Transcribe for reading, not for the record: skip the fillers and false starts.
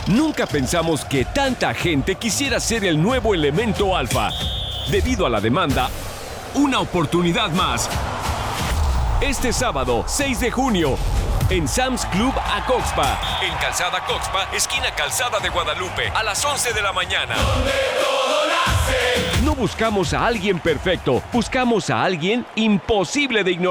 Nunca pensamos que tanta gente quisiera ser el nuevo elemento alfa. Debido a la demanda, una oportunidad más. Este sábado, 6 de junio, en Sam's Club Acoxpa. En Calzada Coxpa, esquina Calzada de Guadalupe, a las 11 de la mañana. No buscamos a alguien perfecto, buscamos a alguien imposible de ignorar.